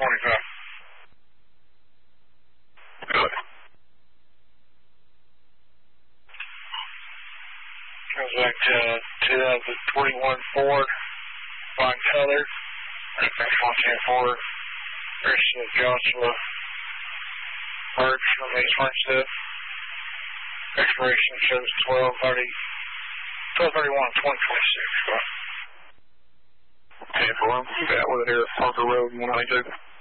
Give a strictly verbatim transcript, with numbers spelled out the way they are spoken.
twenty-five. Good. Comes back to two thousand twenty-one Ford, black color, next one ten Ford, versus Joshua Birch from East Winstead. Expiration shows twelve thirty, twelve thirty-one twenty twenty-six. ten four, got with it here at Parker Road, one ninety-two.